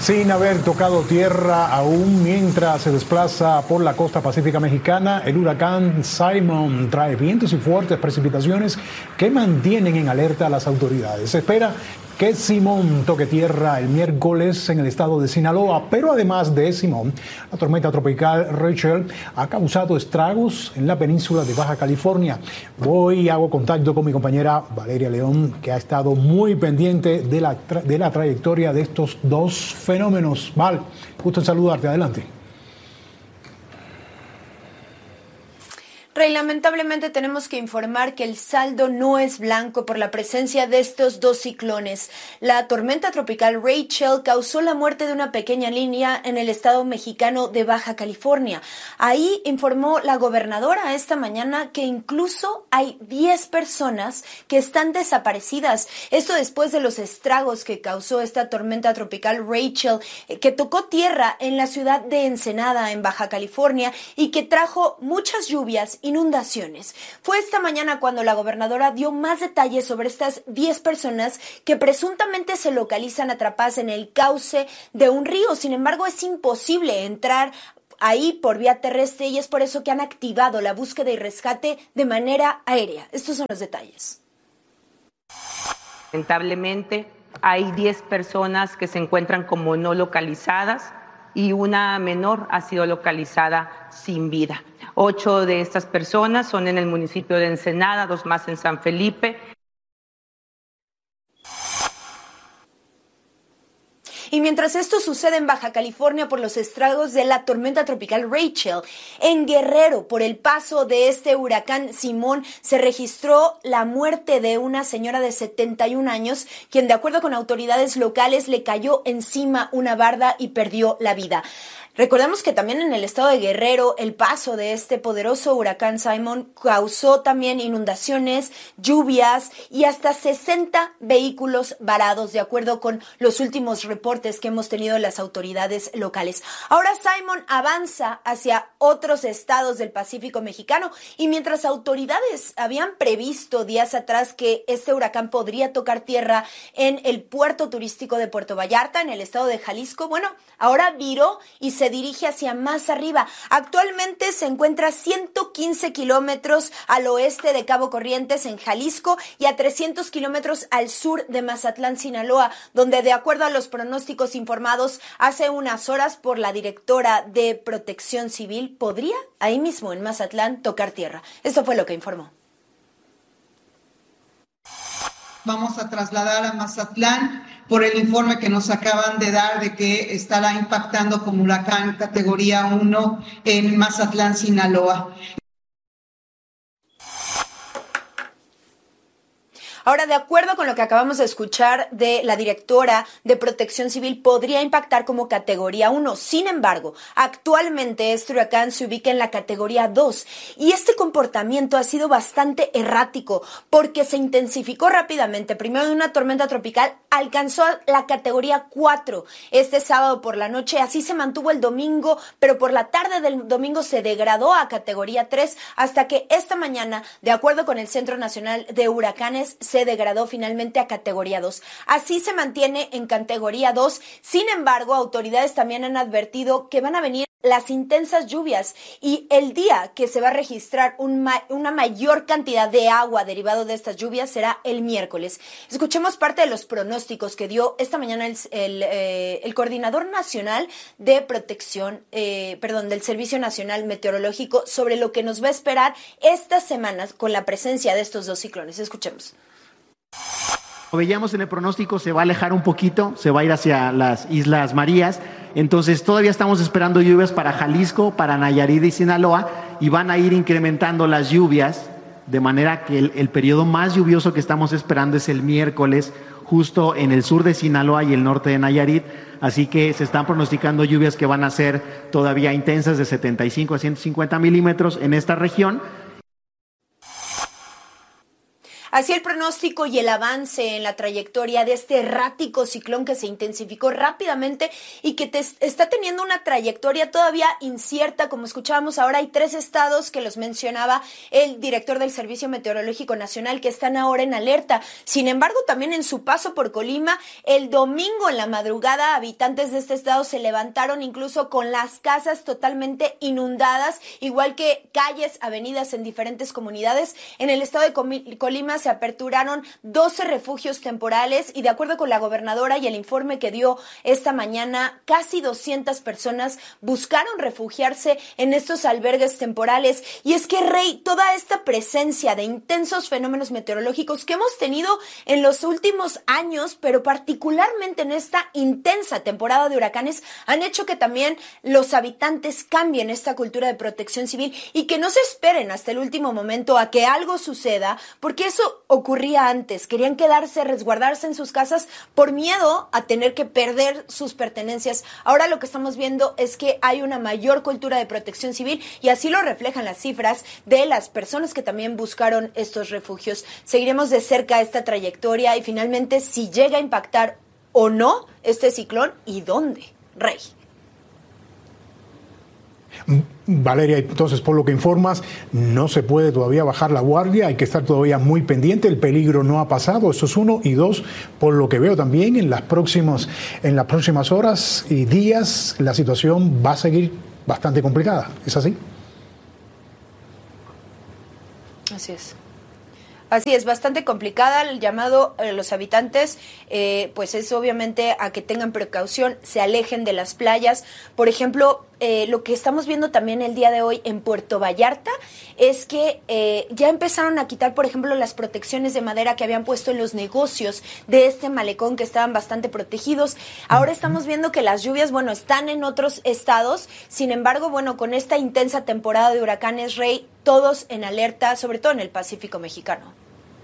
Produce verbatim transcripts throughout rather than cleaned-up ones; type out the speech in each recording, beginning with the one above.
Sin haber tocado tierra aún mientras se desplaza por la costa pacífica mexicana, el huracán Simon trae vientos y fuertes precipitaciones que mantienen en alerta a las autoridades. Se espera que Simón toque tierra el miércoles en el estado de Sinaloa, pero además de Simón, la tormenta tropical Rachel ha causado estragos en la península de Baja California. Voy y hago contacto con mi compañera Valeria León, que ha estado muy pendiente de la, tra de la trayectoria de estos dos fenómenos. Val, gusto en saludarte, adelante. Rey, lamentablemente tenemos que informar que el saldo no es blanco por la presencia de estos dos ciclones. La tormenta tropical Rachel causó la muerte de una pequeña línea en el estado mexicano de Baja California. Ahí informó la gobernadora esta mañana que incluso hay diez personas que están desaparecidas. Esto después de los estragos que causó esta tormenta tropical Rachel, que tocó tierra en la ciudad de Ensenada, en Baja California, y que trajo muchas lluvias, inundaciones. Fue esta mañana cuando la gobernadora dio más detalles sobre estas diez personas que presuntamente se localizan atrapadas en el cauce de un río. Sin embargo, es imposible entrar ahí por vía terrestre y es por eso que han activado la búsqueda y rescate de manera aérea. Estos son los detalles. Lamentablemente, hay diez personas que se encuentran como no localizadas y una menor ha sido localizada sin vida. Ocho de estas personas son en el municipio de Ensenada, dos más en San Felipe. Y mientras esto sucede en Baja California por los estragos de la tormenta tropical Rachel, en Guerrero, por el paso de este huracán Simón, se registró la muerte de una señora de setenta y un años, quien de acuerdo con autoridades locales le cayó encima una barda y perdió la vida. Recordemos que también en el estado de Guerrero, el paso de este poderoso huracán Simón causó también inundaciones, lluvias y hasta sesenta vehículos varados, de acuerdo con los últimos reportes que hemos tenido de las autoridades locales. Ahora Simón avanza hacia otros estados del Pacífico mexicano y mientras autoridades habían previsto días atrás que este huracán podría tocar tierra en el puerto turístico de Puerto Vallarta, en el estado de Jalisco, bueno, ahora viró y se se dirige hacia más arriba. Actualmente se encuentra a ciento quince kilómetros al oeste de Cabo Corrientes, en Jalisco, y a trescientos kilómetros al sur de Mazatlán, Sinaloa, donde de acuerdo a los pronósticos informados hace unas horas por la directora de Protección Civil, podría ahí mismo en Mazatlán tocar tierra. Esto fue lo que informó. Vamos a trasladar a Mazatlán por el informe que nos acaban de dar de que estará impactando como huracán categoría uno en Mazatlán, Sinaloa. Ahora, de acuerdo con lo que acabamos de escuchar de la directora de Protección Civil, podría impactar como categoría uno. Sin embargo, actualmente este huracán se ubica en la categoría dos y este comportamiento ha sido bastante errático porque se intensificó rápidamente. Primero de una tormenta tropical alcanzó la categoría cuatro este sábado por la noche, así se mantuvo el domingo, pero por la tarde del domingo se degradó a categoría tres hasta que esta mañana, de acuerdo con el Centro Nacional de Huracanes, se degradó finalmente a categoría dos. Así se mantiene en categoría dos. Sin embargo, autoridades también han advertido que van a venir las intensas lluvias y el día que se va a registrar un ma una mayor cantidad de agua derivado de estas lluvias será el miércoles. Escuchemos parte de los pronósticos que dio esta mañana el, el, eh, el Coordinador Nacional de Protección, eh, perdón, del Servicio Nacional Meteorológico sobre lo que nos va a esperar estas semanas con la presencia de estos dos ciclones. Escuchemos. Como veíamos en el pronóstico, se va a alejar un poquito, se va a ir hacia las Islas Marías, entonces todavía estamos esperando lluvias para Jalisco, para Nayarit y Sinaloa, y van a ir incrementando las lluvias, de manera que el, el periodo más lluvioso que estamos esperando es el miércoles, justo en el sur de Sinaloa y el norte de Nayarit, así que se están pronosticando lluvias que van a ser todavía intensas de setenta y cinco a ciento cincuenta milímetros en esta región. Así el pronóstico y el avance en la trayectoria de este errático ciclón que se intensificó rápidamente y que te está teniendo una trayectoria todavía incierta. Como escuchábamos ahora, hay tres estados que los mencionaba el director del Servicio Meteorológico Nacional que están ahora en alerta. Sin embargo, también en su paso por Colima, el domingo en la madrugada, habitantes de este estado se levantaron incluso con las casas totalmente inundadas, igual que calles, avenidas en diferentes comunidades. En el estado de Colima se aperturaron doce refugios temporales y de acuerdo con la gobernadora y el informe que dio esta mañana, casi doscientas personas buscaron refugiarse en estos albergues temporales. Y es que, Rey, toda esta presencia de intensos fenómenos meteorológicos que hemos tenido en los últimos años, pero particularmente en esta intensa temporada de huracanes, han hecho que también los habitantes cambien esta cultura de protección civil y que no se esperen hasta el último momento a que algo suceda, porque eso ocurría antes. Querían quedarse, resguardarse en sus casas por miedo a tener que perder sus pertenencias. Ahora lo que estamos viendo es que hay una mayor cultura de protección civil y así lo reflejan las cifras de las personas que también buscaron estos refugios. Seguiremos de cerca esta trayectoria y finalmente si llega a impactar o no este ciclón y dónde, Rey. Valeria, entonces por lo que informas, no se puede todavía bajar la guardia, hay que estar todavía muy pendiente, el peligro no ha pasado, eso es uno, y dos, por lo que veo también en las próximas, en las próximas horas y días la situación va a seguir bastante complicada, ¿es así? Así es. Así es, bastante complicada. El llamado a los habitantes, eh, pues es obviamente a que tengan precaución, se alejen de las playas. Por ejemplo, eh, lo que estamos viendo también el día de hoy en Puerto Vallarta es que eh, ya empezaron a quitar, por ejemplo, las protecciones de madera que habían puesto en los negocios de este malecón que estaban bastante protegidos. Ahora estamos viendo que las lluvias, bueno, están en otros estados. Sin embargo, bueno, con esta intensa temporada de huracanes, Rey, todos en alerta, sobre todo en el Pacífico mexicano.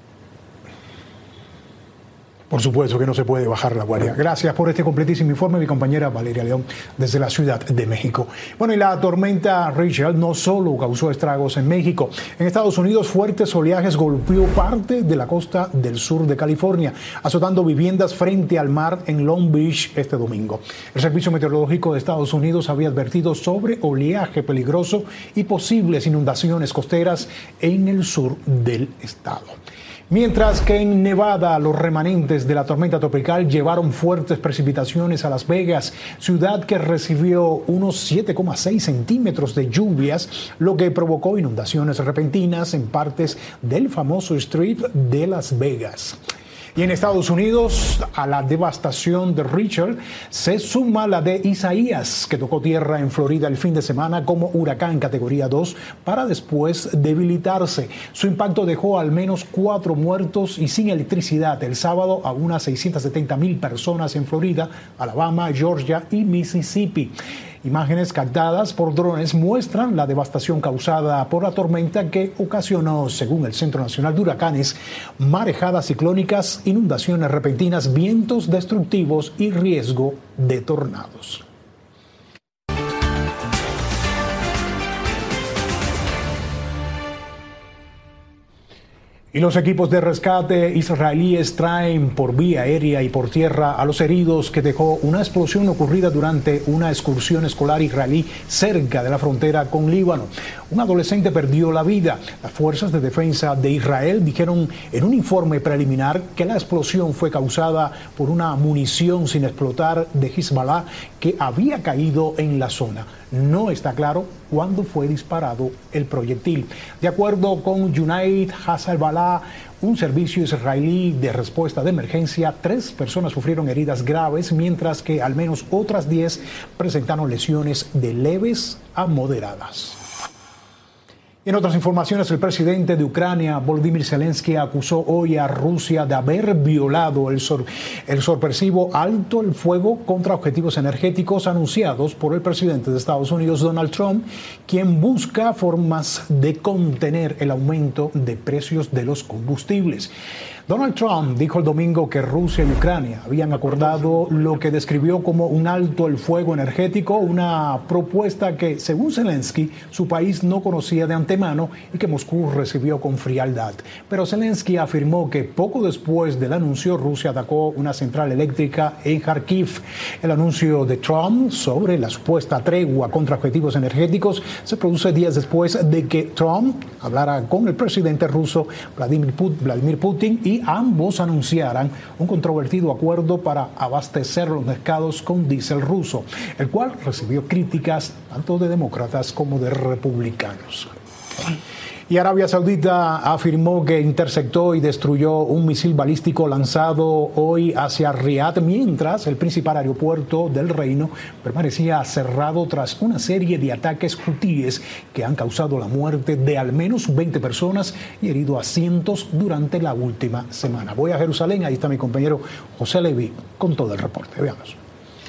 Por supuesto que no se puede bajar la guardia. Gracias por este completísimo informe, mi compañera Valeria León, desde la Ciudad de México. Bueno, y la tormenta Rachel no solo causó estragos en México. En Estados Unidos, fuertes oleajes golpeó parte de la costa del sur de California, azotando viviendas frente al mar en Long Beach este domingo. El Servicio Meteorológico de Estados Unidos había advertido sobre oleaje peligroso y posibles inundaciones costeras en el sur del estado. Mientras que en Nevada los remanentes de la tormenta tropical llevaron fuertes precipitaciones a Las Vegas, ciudad que recibió unos siete coma seis centímetros de lluvias, lo que provocó inundaciones repentinas en partes del famoso Strip de Las Vegas. Y en Estados Unidos, a la devastación de Rachel se suma la de Isaías, que tocó tierra en Florida el fin de semana como huracán categoría dos para después debilitarse. Su impacto dejó al menos cuatro muertos y sin electricidad el sábado a unas seiscientas setenta mil personas en Florida, Alabama, Georgia y Mississippi. Imágenes captadas por drones muestran la devastación causada por la tormenta que ocasionó, según el Centro Nacional de Huracanes, marejadas ciclónicas, inundaciones repentinas, vientos destructivos y riesgo de tornados. Y los equipos de rescate israelíes traen por vía aérea y por tierra a los heridos que dejó una explosión ocurrida durante una excursión escolar israelí cerca de la frontera con Líbano. Un adolescente perdió la vida. Las fuerzas de defensa de Israel dijeron en un informe preliminar que la explosión fue causada por una munición sin explotar de Hezbollah que había caído en la zona. No está claro cuándo fue disparado el proyectil. De acuerdo con United Hezbollah, un servicio israelí de respuesta de emergencia, tres personas sufrieron heridas graves, mientras que al menos otras diez presentaron lesiones de leves a moderadas. En otras informaciones, el presidente de Ucrania, Volodymyr Zelensky, acusó hoy a Rusia de haber violado el, sor el sorpresivo alto el fuego contra objetivos energéticos anunciados por el presidente de Estados Unidos, Donald Trump, quien busca formas de contener el aumento de precios de los combustibles. Donald Trump dijo el domingo que Rusia y Ucrania habían acordado lo que describió como un alto el fuego energético, una propuesta que, según Zelensky, su país no conocía de antemano. antemano y que Moscú recibió con frialdad. Pero Zelensky afirmó que poco después del anuncio, Rusia atacó una central eléctrica en Kharkiv. El anuncio de Trump sobre la supuesta tregua contra objetivos energéticos se produce días después de que Trump hablara con el presidente ruso Vladimir Putin y ambos anunciaran un controvertido acuerdo para abastecer los mercados con diésel ruso, el cual recibió críticas tanto de demócratas como de republicanos. Y Arabia Saudita afirmó que interceptó y destruyó un misil balístico lanzado hoy hacia Riad, mientras el principal aeropuerto del reino permanecía cerrado tras una serie de ataques hutíes que han causado la muerte de al menos veinte personas y herido a cientos durante la última semana. Voy a Jerusalén, ahí está mi compañero José Levi con todo el reporte. Veamos.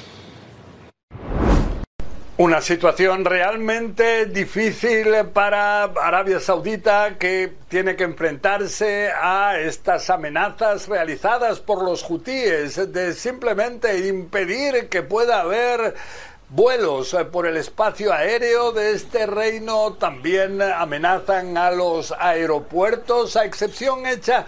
Una situación realmente difícil para Arabia Saudita, que tiene que enfrentarse a estas amenazas realizadas por los hutíes de simplemente impedir que pueda haber vuelos por el espacio aéreo de este reino. También amenazan a los aeropuertos, a excepción hecha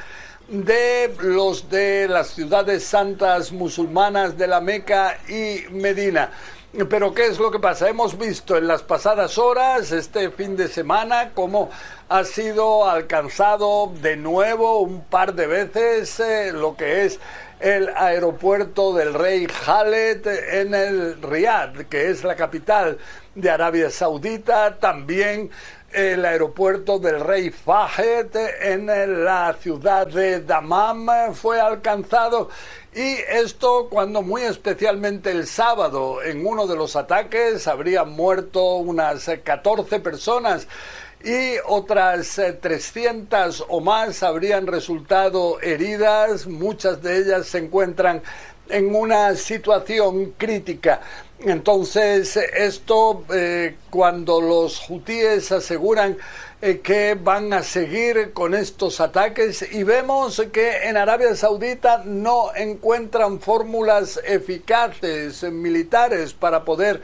de los de las ciudades santas musulmanas de la Meca y Medina. Pero ¿qué es lo que pasa? Hemos visto en las pasadas horas, este fin de semana, cómo ha sido alcanzado de nuevo un par de veces eh, lo que es el aeropuerto del rey Khaled en el Riad, que es la capital de Arabia Saudita. También el aeropuerto del rey Fahd en la ciudad de Dammam fue alcanzado. Y esto cuando muy especialmente el sábado en uno de los ataques habrían muerto unas catorce personas y otras trescientas o más habrían resultado heridas. Muchas de ellas se encuentran en una situación crítica. Entonces esto eh, cuando los hutíes aseguran eh, que van a seguir con estos ataques, y vemos que en Arabia Saudita no encuentran fórmulas eficaces militares para poder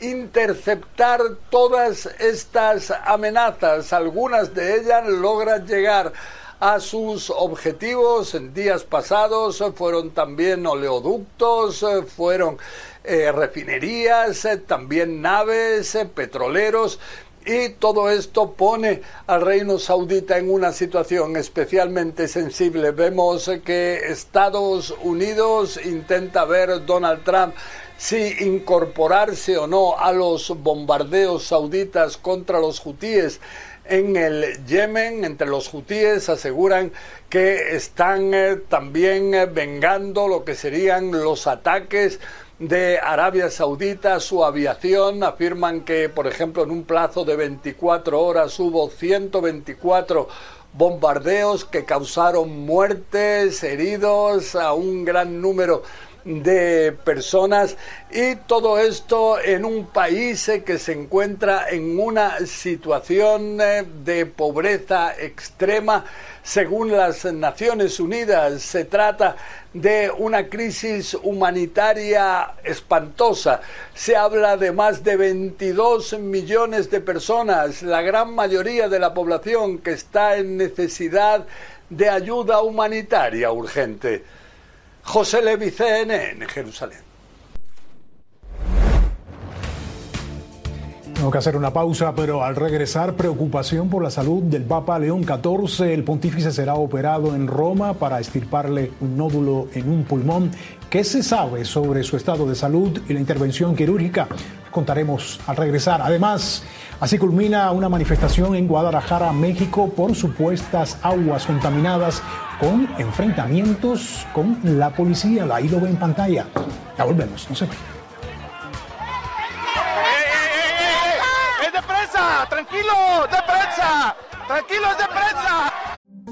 interceptar todas estas amenazas. Algunas de ellas logran llegar a sus objetivos. En días pasados fueron también oleoductos, fueron eh, refinerías, eh, también naves, eh, petroleros, y todo esto pone al reino saudita en una situación especialmente sensible. Vemos eh, que Estados Unidos intenta ver Donald Trump si incorporarse o no a los bombardeos sauditas contra los hutíes en el Yemen. Entre los hutíes aseguran que están eh, también eh, vengando lo que serían los ataques de Arabia Saudita a su aviación. Afirman que, por ejemplo, en un plazo de veinticuatro horas hubo ciento veinticuatro bombardeos que causaron muertes, heridos a un gran número de personas, y todo esto en un país que se encuentra en una situación de pobreza extrema. Según las Naciones Unidas, se trata de una crisis humanitaria espantosa. Se habla de más de veintidós millones de personas, la gran mayoría de la población que está en necesidad de ayuda humanitaria urgente. José Levi, C N N, Jerusalén. Tengo que hacer una pausa, pero al regresar, preocupación por la salud del Papa León catorce. El pontífice será operado en Roma para extirparle un nódulo en un pulmón. ¿Qué se sabe sobre su estado de salud y la intervención quirúrgica? Contaremos al regresar. Además, así culmina una manifestación en Guadalajara, México, por supuestas aguas contaminadas, con enfrentamientos con la policía. Ahí lo ve en pantalla. Ya volvemos, no se vayan. ¡Es de prensa! ¡Tranquilo! ¡De prensa! ¡Tranquilo, es de prensa!